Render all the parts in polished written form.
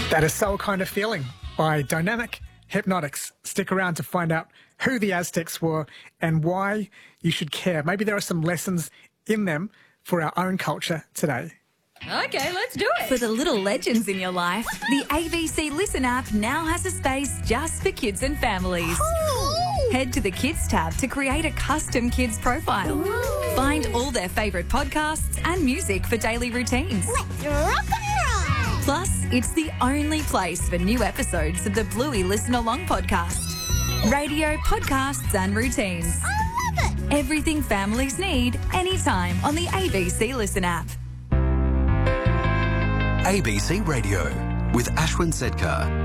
That is Soul Kind of Feeling by Dynamic Hypnotics. Stick around to find out who the Aztecs were and why you should care. Maybe there are some lessons in them for our own culture today. Okay, let's do it. For the little legends in your life, the ABC Listen app now has a space just for kids and families. Head to the Kids tab to create a custom kids profile. Find all their favourite podcasts and music for daily routines. Let's rock and roll! Plus, it's the only place for new episodes of the Bluey Listen Along podcast. Radio, podcasts and routines. I love it! Everything families need, anytime on the ABC Listen app. ABC Radio with Ashwin Sedkar.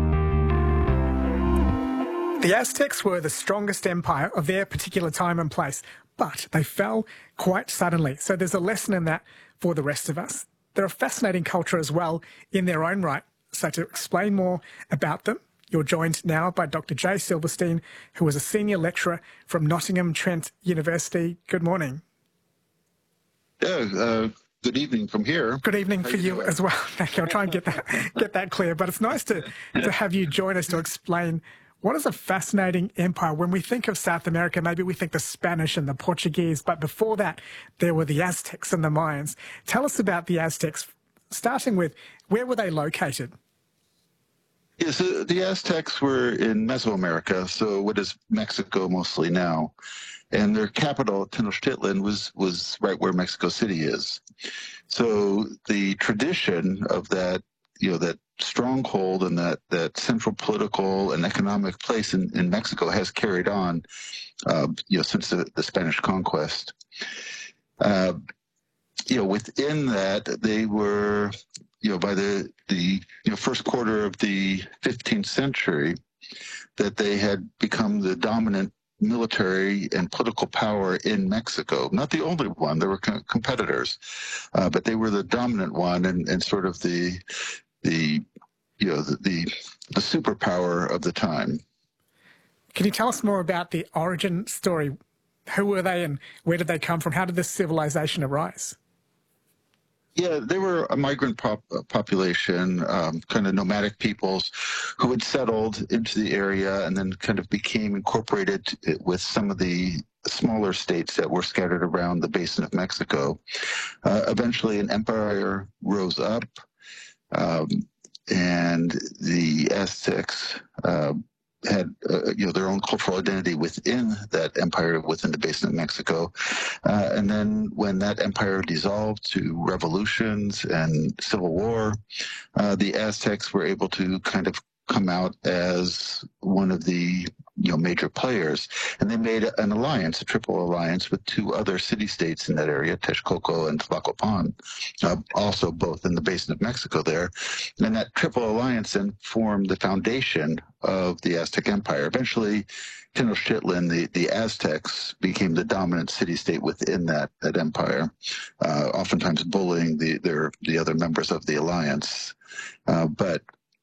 The Aztecs were the strongest empire of their particular time and place, but they fell quite suddenly. So there's a lesson in that for the rest of us. They're a fascinating culture as well in their own right. So to explain more about them, you're joined now by Dr. Jay Silverstein, who is a senior lecturer from Nottingham Trent University. Good morning. Yeah, good evening from here. Good evening for you as well. Thank you. I'll try and get that clear. But it's nice to have you join us to explain what is a fascinating empire. When we think of South America, maybe we think the Spanish and the Portuguese, but before that, there were the Aztecs and the Mayans. Tell us about the Aztecs, starting with where were they located? Yes, the Aztecs were in Mesoamerica, so what is Mexico mostly now. And their capital, Tenochtitlan, was right where Mexico City is. So the tradition of that, that stronghold and that central political and economic place in Mexico has carried on, since the Spanish conquest. Within that, they were, by the first quarter of the 15th century, that they had become the dominant military and political power in Mexico. Not the only one; there were competitors, but they were the dominant one and sort of the superpower of the time. Can you tell us more about the origin story? Who were they and where did they come from? How did this civilization arise? Yeah, they were a migrant population, kind of nomadic peoples who had settled into the area and then kind of became incorporated with some of the smaller states that were scattered around the basin of Mexico. Eventually, an empire rose up, and the Aztecs had their own cultural identity within that empire, within the basin of Mexico. And then when that empire dissolved to revolutions and civil war, the Aztecs were able to kind of come out as one of the major players. And they made an alliance, a triple alliance, with two other city-states in that area, Texcoco and Tlacopan, also both in the basin of Mexico there. And that triple alliance then formed the foundation of the Aztec Empire. Eventually, Tenochtitlan, the Aztecs, became the dominant city-state within that empire, oftentimes bullying the other members of the alliance. But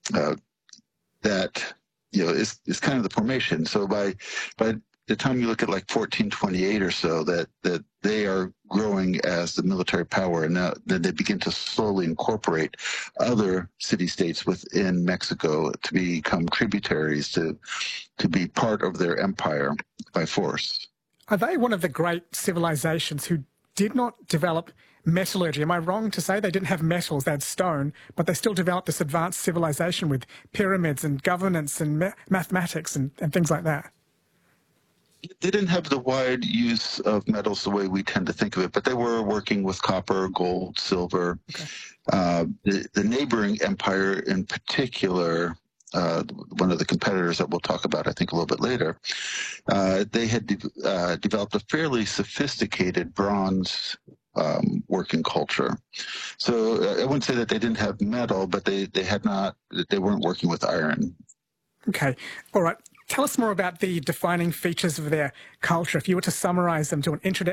that is kind of the formation. So by the time you look at like 1428 or so, that they are growing as the military power, and now then they begin to slowly incorporate other city-states within Mexico to become tributaries, to be part of their empire by force. Are they one of the great civilizations who did not develop metallurgy? Am I wrong to say they didn't have metals, they had stone, but they still developed this advanced civilization with pyramids and governance and mathematics and things like that? They didn't have the wide use of metals the way we tend to think of it, but they were working with copper, gold, silver. Okay. The neighboring empire in particular, one of the competitors that we'll talk about, I think, a little bit later, they had developed a fairly sophisticated bronze working culture. So I wouldn't say that they didn't have metal, but they weren't working with iron. Okay. All right. Tell us more about the defining features of their culture. If you were to summarize them to an introduction